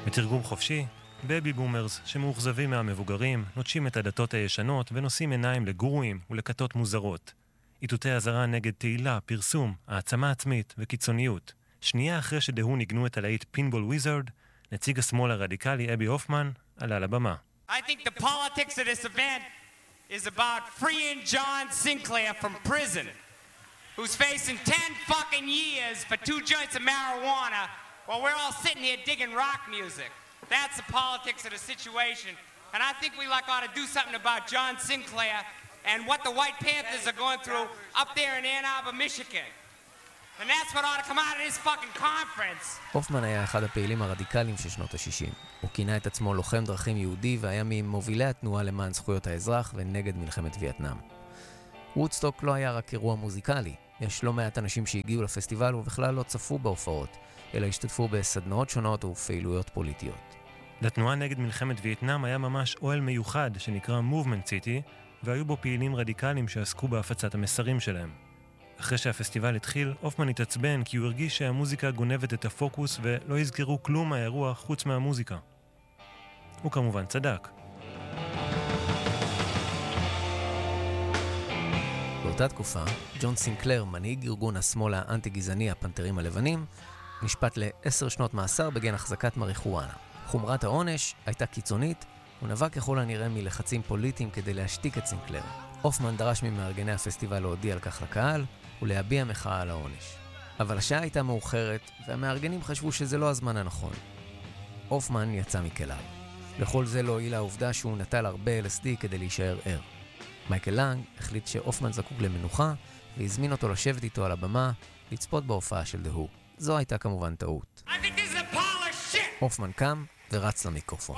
בתרגום חופשי, בייבי בומרס שמאוכזבים מהמבוגרים, נוטשים את הדתות הישנות ונושאים עיניים לגורואים ולכתות מוזרות. איתותי הזרה נגד תהילה, פרסום, העצמה עצמית וקיצוניות. שנייה אחרי שדהו ניגנו את הלהיט פינבול וויזרד, נציג השמאל הרדיקלי אבי הופמן עלה לבמה. I think the politics of this event is about freeing John Sinclair from prison, who's facing 10 fucking years for 2 joints of marijuana while we're all sitting here digging rock music. That's the politics of the situation. And I think we ought to do something about John Sinclair and what the White Panthers are going through up there in Ann Arbor, Michigan. And that's what ought to come out of this fucking conference. הופמן היה אחד הפעילים הרדיקליים של שנות ה-60. הוא כינה את עצמו לוחם דרכים יהודי והיה ממובילי התנועה למען זכויות האזרח ונגד מלחמת וייטנאם. וודסטוק לא היה רק אירוע מוזיקלי. יש לא מעט אנשים שהגיעו לפסטיבל ובכלל לא צפו בהופעות, אלא השתתפו בסדנאות שונות ופעילויות פוליטיות. לתנועה נגד מלחמת וייטנאם היה ממש אוהל מיוחד שנקרא Movement City, והיו בו פעילים רדיקליים שעסקו בהפצת המסרים שלהם. אחרי שהפסטיבל התחיל, הופמן התעצבן כי הוא הרגיש שהמוזיקה גונבת את הפוקוס ולא הזכרו כלום מהאירוע חוץ מהמוזיקה. הוא כמובן צדק. באותה תקופה, ג'ון סינקלר, מנהיג ארגון השמאל האנטי-גזעני הפנתרים הלבנים, נשפט ל10 שנות מאסר בגין החזקת מריחואנה. חומרת העונש הייתה קיצונית, הוא נבע ככל הנראה מלחצים פוליטיים כדי להשתיק את סינקלר. הופמן דרש ממארגני הפסטיבל להודיע על כך לקהל ולהביע מחאה על העונש. אבל השעה הייתה מאוחרת והמארגנים חשבו שזה לא הזמן הנכון. הופמן יצא מכליו. לכל זה לא הועילה העובדה שהוא נטל הרבה LSD כדי להישאר ער. מייקל לנג החליט שהופמן זקוק למנוחה והזמין אותו לשבת איתו על הבמה לצפות בהופעה של דהו. זו הייתה כמובן טעות. הופמן קם ורץ למיקרופון.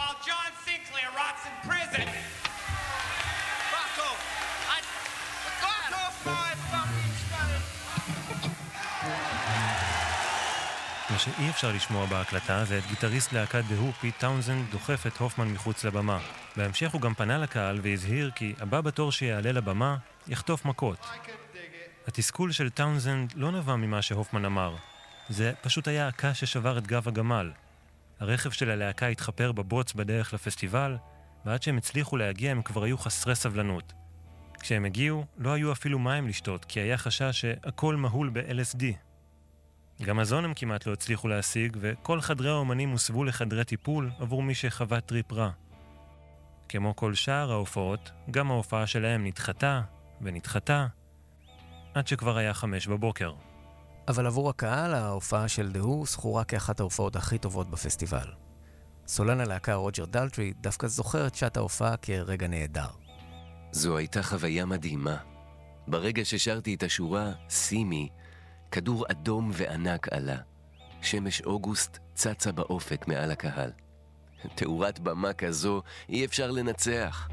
מה שאי אפשר לשמוע בהקלטה זה את גיטריסט להקת דהו פיט טאונזנד דוחף את הופמן מחוץ לבמה. בהמשך הוא גם פנה לקהל והזהיר כי הבא בתור שיעלה לבמה יחטוף מכות. התסכול של טאונזנד לא נבע ממה שהופמן אמר. זה פשוט היה הקש ששבר את גב הגמל. הרכב של הלהקה התחפר בבוץ בדרך לפסטיבל, ועד שהם הצליחו להגיע הם כבר היו חסרי סבלנות. כשהם הגיעו לא היו אפילו מים לשתות, כי היה חשש שהכל מהול ב-LSD. גם מזון הם כמעט לא הצליחו להשיג, וכל חדרי האומנים הוסבו לחדרי טיפול עבור מי שחווה טריפ רע. כמו כל שאר ההופעות, גם ההופעה שלהם נדחתה ונדחתה, עד שכבר היה 5 בבוקר. אבל עבור הקהל, ההופעה של דהו זכורה כאחת ההופעות הכי טובות בפסטיבל. סולן הלהקה רוג'ר דלטרי דווקא זוכר את שעת ההופעה כרגע נהדר. זו הייתה חוויה מדהימה. ברגע ששרתי את השורה, סימי, כדור אדום וענק עלה. שמש אוגוסט צצה באופק מעל הקהל. תאורת במה כזו אי אפשר לנצח.